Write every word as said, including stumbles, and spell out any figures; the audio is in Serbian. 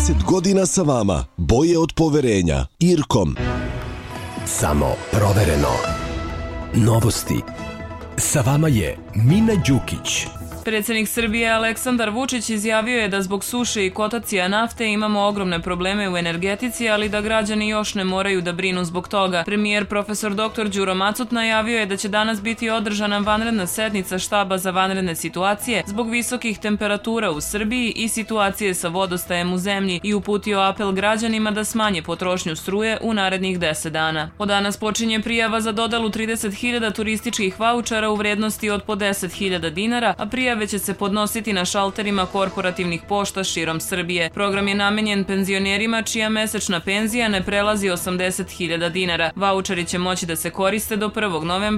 trideset godina sa vama. Boje od poverenja. Irkom. Samo provereno. Novosti. Sa vama je Mina Đukić. Predsjednik Srbije Aleksandar Vučić izjavio je da zbog suše i kotacija nafte imamo ogromne probleme u energetici, ali da građani još ne moraju da brinu zbog toga. Premijer profesor doktor Đuro Macut najavio je da će danas biti održana vanredna sednica štaba za vanredne situacije zbog visokih temperatura u Srbiji i situacije sa vodostajem u zemlji i uputio apel građanima da smanje potrošnju struje u narednih deset dana. Od danas počinje prijava za dodelu trideset hiljada turističkih vaučera u vrednosti od po deset hiljada dinara, a prijave će se podnositi na šalterima korporativnih pošta širom Srbije. Program je namenjen penzionerima čija mesečna penzija ne prelazi osamdeset hiljada dinara. Vaučeri će moći da se koriste do prvog novembra